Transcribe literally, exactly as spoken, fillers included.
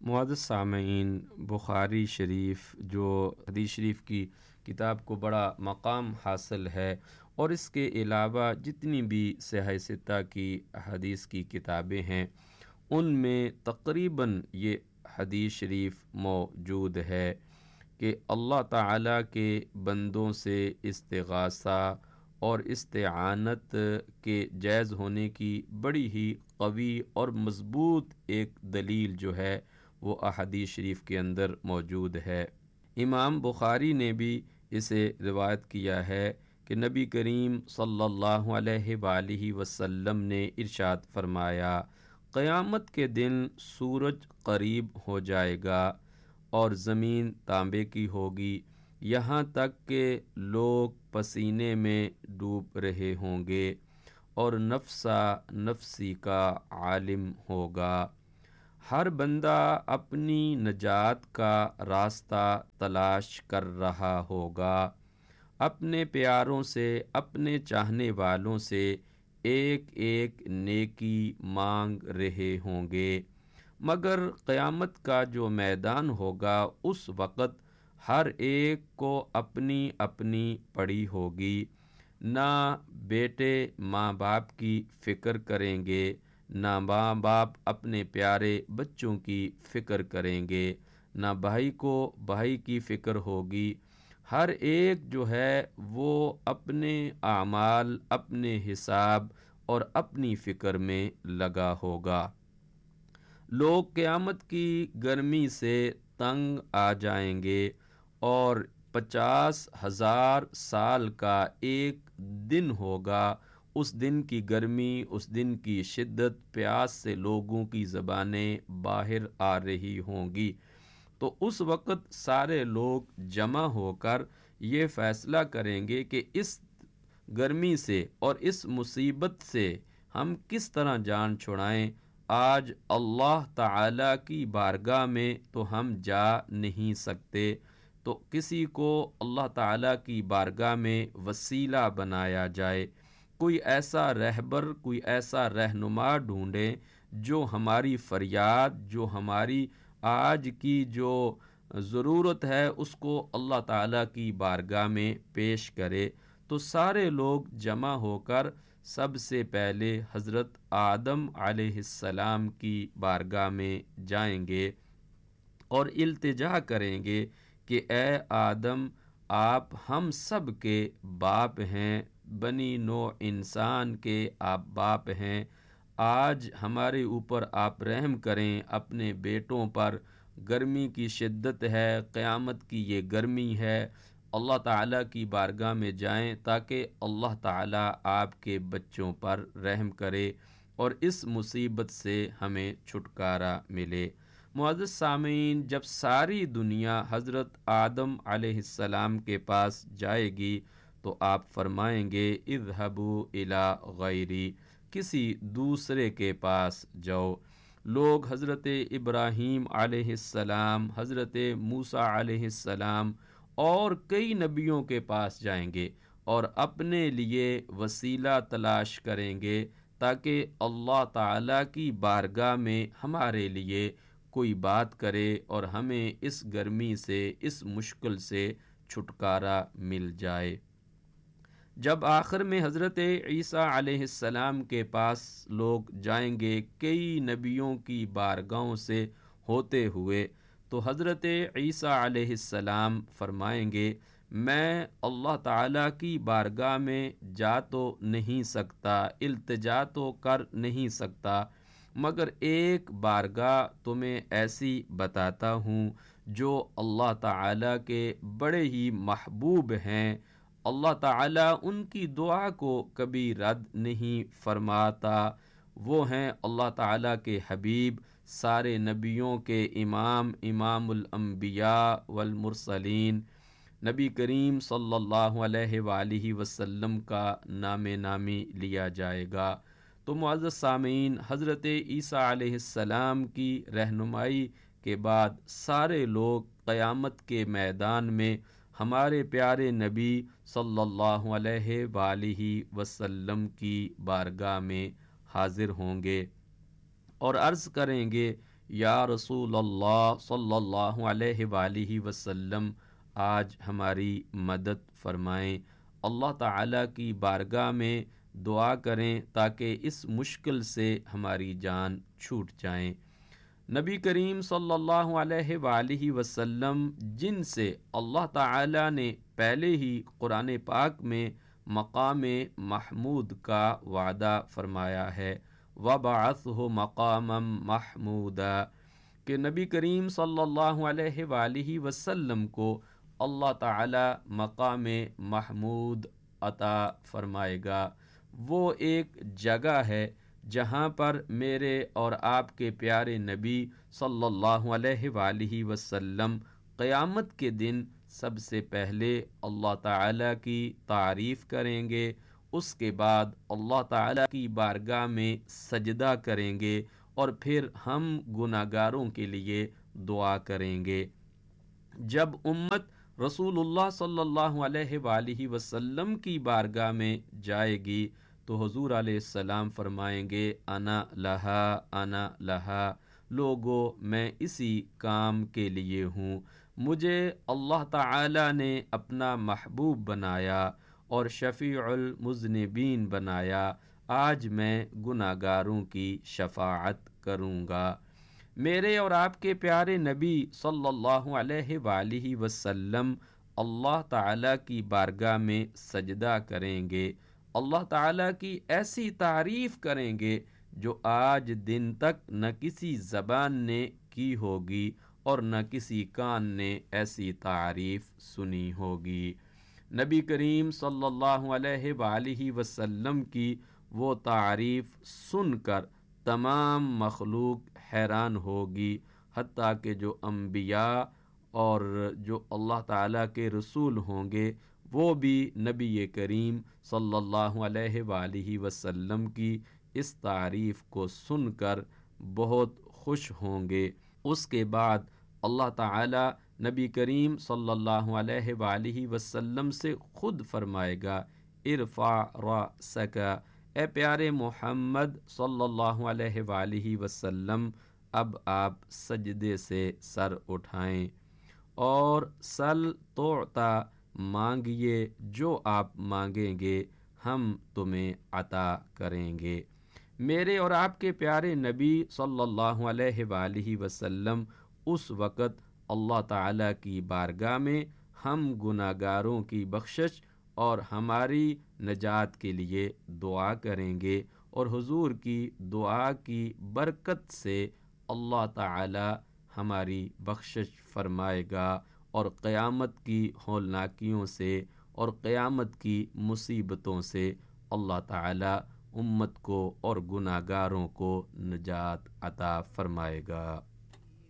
معزز سامعین، بخاری شریف جو حدیث شریف کی کتاب کو بڑا مقام حاصل ہے، اور اس کے علاوہ جتنی بھی صحیح ستہ کی حدیث کی کتابیں ہیں ان میں تقریباً یہ حدیث شریف موجود ہے کہ اللہ تعالیٰ کے بندوں سے استغاثہ اور استعانت کے جائز ہونے کی بڑی ہی قوی اور مضبوط ایک دلیل جو ہے وہ احادیث شریف کے اندر موجود ہے۔ امام بخاری نے بھی اسے روایت کیا ہے کہ نبی کریم صلی اللہ علیہ وآلہ وسلم نے ارشاد فرمایا، قیامت کے دن سورج قریب ہو جائے گا اور زمین تانبے کی ہوگی، یہاں تک کہ لوگ پسینے میں ڈوب رہے ہوں گے اور نفسا نفسی کا عالم ہوگا۔ ہر بندہ اپنی نجات کا راستہ تلاش کر رہا ہوگا، اپنے پیاروں سے، اپنے چاہنے والوں سے ایک ایک نیکی مانگ رہے ہوں گے، مگر قیامت کا جو میدان ہوگا اس وقت ہر ایک کو اپنی اپنی پڑی ہوگی۔ نہ بیٹے ماں باپ کی فکر کریں گے، نہ ماں باپ اپنے پیارے بچوں کی فکر کریں گے، نہ بھائی کو بھائی کی فکر ہوگی۔ ہر ایک جو ہے وہ اپنے اعمال، اپنے حساب اور اپنی فکر میں لگا ہوگا۔ لوگ قیامت کی گرمی سے تنگ آ جائیں گے اور پچاس ہزار سال کا ایک دن ہوگا، اس دن کی گرمی، اس دن کی شدت، پیاس سے لوگوں کی زبانیں باہر آ رہی ہوں گی۔ تو اس وقت سارے لوگ جمع ہو کر یہ فیصلہ کریں گے کہ اس گرمی سے اور اس مصیبت سے ہم کس طرح جان چھڑائیں۔ آج اللہ تعالیٰ کی بارگاہ میں تو ہم جا نہیں سکتے، تو کسی کو اللہ تعالیٰ کی بارگاہ میں وسیلہ بنایا جائے، کوئی ایسا رہبر، کوئی ایسا رہنما ڈھونڈیں جو ہماری فریاد، جو ہماری آج کی جو ضرورت ہے اس کو اللہ تعالیٰ کی بارگاہ میں پیش کرے۔ تو سارے لوگ جمع ہو کر سب سے پہلے حضرت آدم علیہ السلام کی بارگاہ میں جائیں گے اور التجا کریں گے کہ اے آدم، آپ ہم سب کے باپ ہیں، بنی نوع انسان کے آپ باپ ہیں، آج ہمارے اوپر آپ رحم کریں، اپنے بیٹوں پر۔ گرمی کی شدت ہے، قیامت کی یہ گرمی ہے، اللہ تعالیٰ کی بارگاہ میں جائیں تاکہ اللہ تعالیٰ آپ کے بچوں پر رحم کرے اور اس مصیبت سے ہمیں چھٹکارا ملے۔ معزز سامعین، جب ساری دنیا حضرت آدم علیہ السلام کے پاس جائے گی تو آپ فرمائیں گے، اذهبوا الی غیری، کسی دوسرے کے پاس جاؤ۔ لوگ حضرت ابراہیم علیہ السلام، حضرت موسیٰ علیہ السلام اور کئی نبیوں کے پاس جائیں گے اور اپنے لیے وسیلہ تلاش کریں گے تاکہ اللہ تعالیٰ کی بارگاہ میں ہمارے لیے کوئی بات کرے اور ہمیں اس گرمی سے، اس مشکل سے چھٹکارا مل جائے۔ جب آخر میں حضرت عیسیٰ علیہ السلام کے پاس لوگ جائیں گے کئی نبیوں کی بارگاہوں سے ہوتے ہوئے، تو حضرت عیسیٰ علیہ السلام فرمائیں گے، میں اللہ تعالیٰ کی بارگاہ میں جا تو نہیں سکتا، التجا تو کر نہیں سکتا، مگر ایک بارگاہ تمہیں ایسی بتاتا ہوں جو اللہ تعالیٰ کے بڑے ہی محبوب ہیں، اللہ تعالیٰ ان کی دعا کو کبھی رد نہیں فرماتا۔ وہ ہیں اللہ تعالیٰ کے حبیب، سارے نبیوں کے امام، امام الانبیاء والمرسلین، نبی کریم صلی اللہ علیہ وآلہ وسلم کا نام نامی لیا جائے گا۔ تو معزز سامعین، حضرت عیسیٰ علیہ السلام کی رہنمائی کے بعد سارے لوگ قیامت کے میدان میں ہمارے پیارے نبی صلی اللہ علیہ وآلہ وسلم کی بارگاہ میں حاضر ہوں گے اور عرض کریں گے، یا رسول اللہ صلی اللہ علیہ وآلہ وسلم آج ہماری مدد فرمائیں۔ اللہ تعالیٰ کی بارگاہ میں دعا کریں تاکہ اس مشکل سے ہماری جان چھوٹ جائیں۔ نبی کریم صلی اللہ علیہ وآلہ وسلم جن سے اللہ تعالیٰ نے پہلے ہی قرآن پاک میں مقام محمود کا وعدہ فرمایا ہے، وَبَعَثْهُ مَقَامًا مَحْمُودًا، کہ نبی کریم صلی اللہ علیہ وآلہ وسلم کو اللہ تعالیٰ مقام محمود عطا فرمائے گا۔ وہ ایک جگہ ہے جہاں پر میرے اور آپ کے پیارے نبی صلی اللہ علیہ وآلہ وسلم قیامت کے دن سب سے پہلے اللہ تعالیٰ کی تعریف کریں گے، اس کے بعد اللہ تعالیٰ کی بارگاہ میں سجدہ کریں گے، اور پھر ہم گناہ گاروں کے لیے دعا کریں گے۔ جب امت رسول اللہ صلی اللہ علیہ وآلہ وسلم کی بارگاہ میں جائے گی تو حضور علیہ السلام فرمائیں گے، انا لہا انا لہا، لوگو میں اسی کام کے لیے ہوں۔ مجھے اللہ تعالیٰ نے اپنا محبوب بنایا اور شفیع المذنبین بنایا، آج میں گناہ گاروں کی شفاعت کروں گا۔ میرے اور آپ کے پیارے نبی صلی اللہ علیہ وآلہ وسلم اللہ تعالیٰ کی بارگاہ میں سجدہ کریں گے، اللہ تعالیٰ کی ایسی تعریف کریں گے جو آج دن تک نہ کسی زبان نے کی ہوگی اور نہ کسی کان نے ایسی تعریف سنی ہوگی۔ نبی کریم صلی اللہ علیہ وآلہ وسلم کی وہ تعریف سن کر تمام مخلوق حیران ہوگی، حتیٰ کہ جو انبیاء اور جو اللہ تعالیٰ کے رسول ہوں گے وہ بھی نبی کریم صلی اللہ علیہ وآلہ وسلم کی اس تعریف کو سن کر بہت خوش ہوں گے۔ اس کے بعد اللہ تعالیٰ نبی کریم صلی اللہ علیہ وآلہ وسلم سے خود فرمائے گا، ارفع رأسک، اے پیارے محمد صلی اللہ علیہ وآلہ وسلم اب آپ سجدے سے سر اٹھائیں، اور سل تعطیٰ، مانگیے جو آپ مانگیں گے ہم تمہیں عطا کریں گے۔ میرے اور آپ کے پیارے نبی صلی اللہ علیہ وآلہ وسلم اس وقت اللہ تعالیٰ کی بارگاہ میں ہم گناہ گاروں کی بخشش اور ہماری نجات کے لیے دعا کریں گے، اور حضور کی دعا کی برکت سے اللہ تعالیٰ ہماری بخشش فرمائے گا، اور قیامت کی ہولناکیوں سے اور قیامت کی مصیبتوں سے اللہ تعالیٰ امت کو اور گناہ گاروں کو نجات عطا فرمائے گا۔